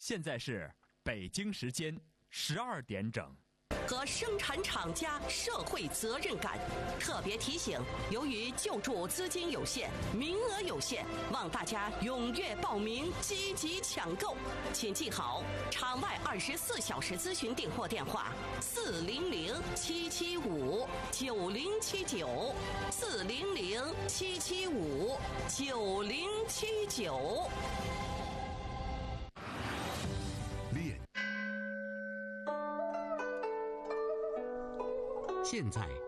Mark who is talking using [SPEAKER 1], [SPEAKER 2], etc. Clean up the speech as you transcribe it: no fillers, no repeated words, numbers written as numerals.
[SPEAKER 1] 现在是北京时间12点整。
[SPEAKER 2] 和生产厂家社会责任感。特别提醒，由于救助资金有限，名额有限，望大家踊跃报名，积极抢购。请记好，场外24小时咨询订货电话：400-775-9079，400-775-9079。
[SPEAKER 3] 现在